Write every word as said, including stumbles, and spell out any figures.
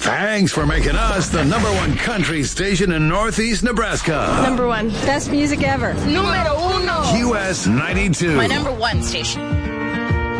Thanks for making us the number one country station in Northeast Nebraska. Number one. Best music ever. Numero uno. Q S ninety-two. My number one station.